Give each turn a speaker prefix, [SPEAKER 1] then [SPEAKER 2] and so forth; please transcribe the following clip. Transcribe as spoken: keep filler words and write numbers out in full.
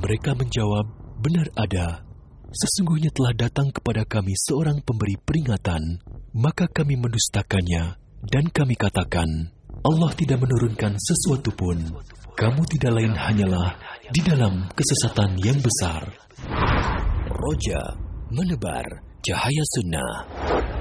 [SPEAKER 1] Mereka menjawab, benar ada. Sesungguhnya telah datang kepada kami seorang pemberi peringatan, maka kami mendustakannya, dan kami katakan, Allah tidak menurunkan sesuatu pun. Kamu tidak lain hanyalah di dalam kesesatan yang besar. Roja, menebar cahaya sunnah.